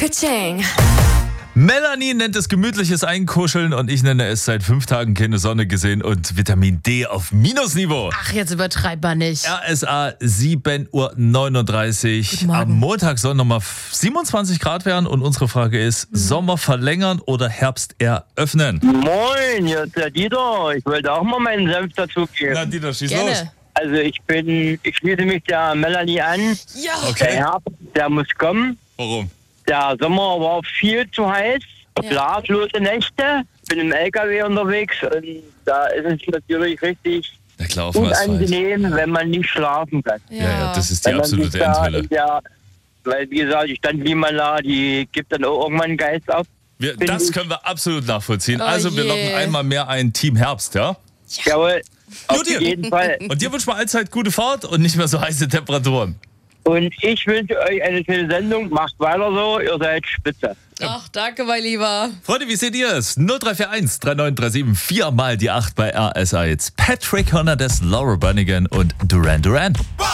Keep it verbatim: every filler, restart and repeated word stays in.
Ka-ching. Melanie nennt es gemütliches Einkuscheln und ich nenne es seit fünf Tagen keine Sonne gesehen und Vitamin D auf Minusniveau. Ach, jetzt übertreibt man nicht. R S A sieben Uhr neununddreißig. Guten Morgen. Am Montag sollen nochmal siebenundzwanzig Grad werden und unsere Frage ist, Mhm. Sommer verlängern oder Herbst eröffnen? Moin, hier ist der Dieter. Ich wollte auch mal meinen Senf dazugeben. Na, Dieter, schieß los. Gerne. Also ich bin, ich schließe mich der Melanie an. Ja. Der Okay, Herbst, der muss kommen. warum? Der Sommer war viel zu heiß. Ja. Schlaflose Nächte. Bin im L K W unterwegs und da ist es natürlich richtig Na klar, auf dem Asphalt. unangenehm, wenn man nicht schlafen kann. Ja, ja, das ist die Wenn man sich absolute da Endhölle. in der, weil wie gesagt, die Standklimaanlage, die gibt dann auch irgendwann einen Geist ab. Wir, Bin das ich- können wir absolut nachvollziehen. Oh Also wir je. locken einmal mehr ein Team Herbst, ja? Jawohl, auf dir. jeden Fall. Und dir wünschen wir allzeit gute Fahrt und nicht mehr so heiße Temperaturen. Und ich wünsche euch eine schöne Sendung. Macht weiter so, ihr seid spitze. Ach, danke, mein Lieber. Freunde, wie seht ihr es? null drei vier eins drei neun drei sieben, viermal die acht bei R S A. Jetzt Patrick Hernandez, Laura Bunnigan und Duran Duran.